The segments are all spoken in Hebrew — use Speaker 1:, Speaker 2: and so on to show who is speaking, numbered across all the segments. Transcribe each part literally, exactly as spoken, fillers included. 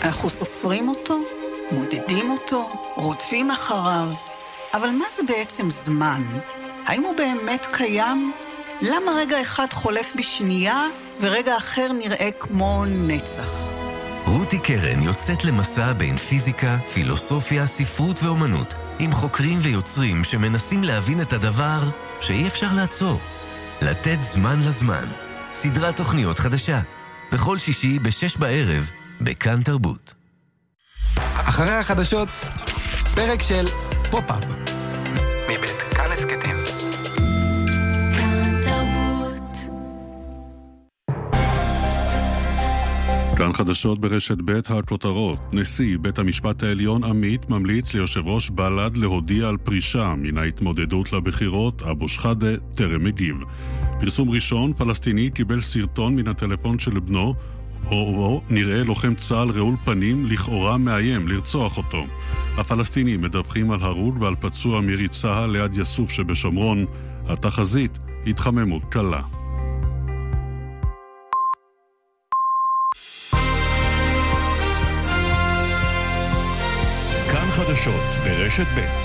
Speaker 1: אנחנו סופרים אותו, מודדים אותו, רודפים אחריו. אבל מה זה בעצם זמן? האם הוא באמת קיים? למה רגע אחד חולף בשנייה ורגע אחר נראה כמו נצח?
Speaker 2: רותי קרן יוצאת למסע בין פיזיקה, פילוסופיה, ספרות ואומנות, עם חוקרים ויוצרים שמנסים להבין את הדבר שאי אפשר לעצור. לתת זמן לזמן. סדרת תוכניות חדשה. בכל שישי בשש בערב, בכאן תרבות.
Speaker 3: אחרי החדשות, פרק של פופ-אפ. מבית כאן הסקטים.
Speaker 4: כאן תרבות.
Speaker 5: כאן חדשות ברשת בית הכותרות. נשיא בית המשפט העליון עמית ממליץ ליושב ראש בל"ד להודיע על פרישה מן ההתמודדות לבחירות. אבו שחאדה טרם מגיב. פרסום ראשון, פלסטיני קיבל סרטון מן הטלפון של בנו, ובו נראה לוחם צה"ל רעול פנים לכאורה מאיים לרצוח אותו. הפלסטינים מדווחים על הרוג ועל פצוע מירי צה"ל ליד יסוף שבשומרון. התחזית, התחממות קלה.
Speaker 6: כאן חדשות ברשת בית.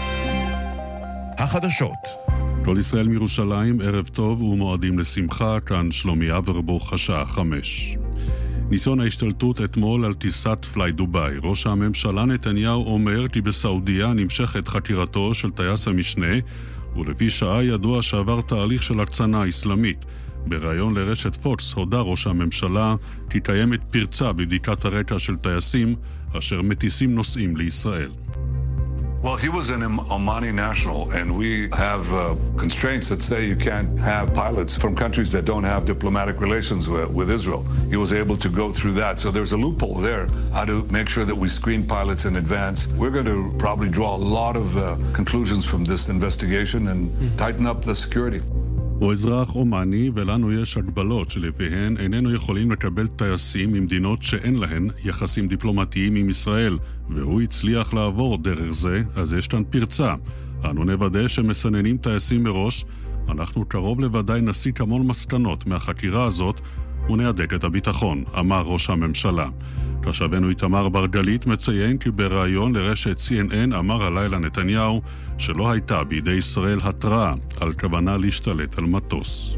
Speaker 6: החדשות.
Speaker 5: כל ישראל מירושלים, ערב טוב ומועדים לשמחה. כאן שלומי אברבוך, השעה חמש. ניסיון ההשתלטות אתמול על טיסת פליי דוביי. ראש הממשלה נתניהו אומר כי בסעודיה נמשכת חקירתו של טייס המשנה, ולפי שעה ידוע שעבר תהליך של הקצנה אסלאמית. בריאיון לרשת פוקס הודע ראש הממשלה כי קיימת פרצה בבדיקת הרקע של טייסים אשר מטיסים נוסעים לישראל.
Speaker 7: Well, he was an Omani national, and we have uh, constraints that say you can't have pilots from countries that don't have diplomatic relations with, with Israel. He was able to go through that. So there's a loophole there, how to make sure that we screen pilots in advance. We're going to probably draw a lot of uh, conclusions from this investigation and tighten up the security.
Speaker 5: הוא אזרח אומני, ולנו יש הגבלות שלפיהן איננו יכולים לקבל טייסים ממדינות שאין להן יחסים דיפלומטיים עם ישראל, והוא הצליח לעבור דרך זה, אז יש כאן פרצה. אנו נוודא שמסננים טייסים מראש. אנחנו קרוב לוודאי נסיק המון מסקנות מהחקירה הזאת ונהדק את הביטחון, אמר ראש הממשלה. תושבנו איתמר ברגלית מציין כי בריאיון לרשת סי אן אן אמר הלילה נתניהו שלא הייתה בידי ישראל התראה על כוונה להשתלט על מטוס.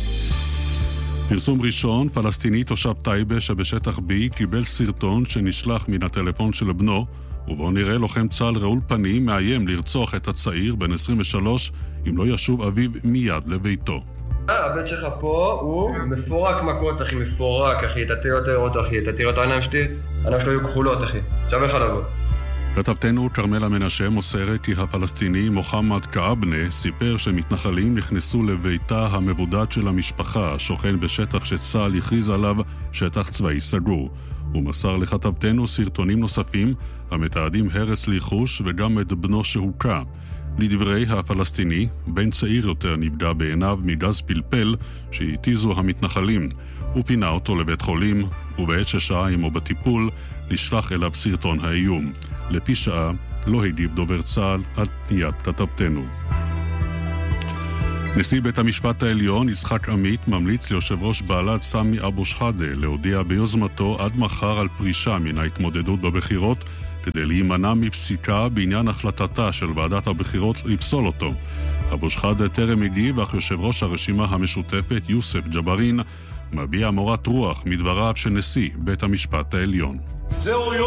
Speaker 5: פרסום ראשון, פלסטיני תושב טייבה שבשטח בי קיבל סרטון שנשלח מן הטלפון של בנו, ובו נראה לוחם צה"ל רעול פנים מאיים לרצוח את הצעיר בן עשרים ושלוש אם לא ישוב אביו מיד לביתו.
Speaker 8: הבן שלך פה הוא מפורק מכות, אחי, מפורק, אחי, אתה תראה יותר אותו, אחי, אתה תראה אותו עיניים שלי, עיניים שלו יהיו כחולות, אחי, שווה לך לבוא.
Speaker 5: כתבתנו כרמלה מנשה מוסרת כי הפלסטיני מוחמד קאבנה סיפר שמתנחלים נכנסו לביתה המבודד של המשפחה, שוכן בשטח שצה"ל הכריז עליו שטח צבאי סגור. הוא מסר לכתבתנו סרטונים נוספים המתעדים הרס ליחוש וגם את בנו שהוקע. לדברי הפלסטיני, בן צעיר יותר נפגע בעיניו מגז פלפל שהתיזו המתנחלים. הוא פינה אותו לבית חולים, ובעת ששעה עמו בטיפול נשלח אליו סרטון האיום. לפי שעה לא הגיב דובר צה"ל על פניית כתבתנו. נשיא בית המשפט העליון יצחק עמית ממליץ ליושב ראש בל"ד סמי אבו שחאדה להודיע ביוזמתו עד מחר על פרישה מן ההתמודדות בבחירות, כדי להימנע מפסיקה בעניין החלטתה של ועדת הבחירות לפסול אותו. אבו שחאדה טרם הגיב, אך יושב ראש הרשימה המשותפת יוסף ג'בארין מביע מורת רוח מדבריו של נשיא בית המשפט העליון.
Speaker 9: זהו